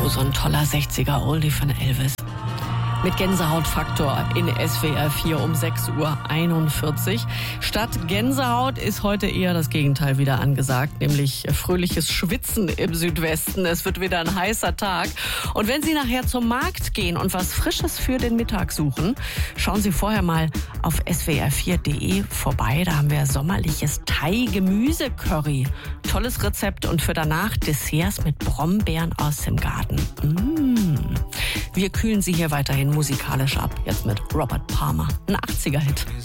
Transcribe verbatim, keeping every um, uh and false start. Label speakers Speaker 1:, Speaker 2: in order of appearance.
Speaker 1: Oh, so ein toller sechziger Oldie von Elvis. Mit Gänsehautfaktor in S W R vier um sechs Uhr einundvierzig. Statt Gänsehaut ist heute eher das Gegenteil wieder angesagt, nämlich fröhliches Schwitzen im Südwesten. Es wird wieder ein heißer Tag. Und wenn Sie nachher zum Markt gehen und was Frisches für den Mittag suchen, schauen Sie vorher mal auf S W R vier Punkt de vorbei. Da haben wir sommerliches Thai-Gemüse-Curry. Tolles Rezept und für danach Desserts mit Brombeeren aus dem Garten. Mmh. Wir kühlen Sie hier weiterhin musikalisch ab. Jetzt mit Robert Palmer. Ein achtziger Hit.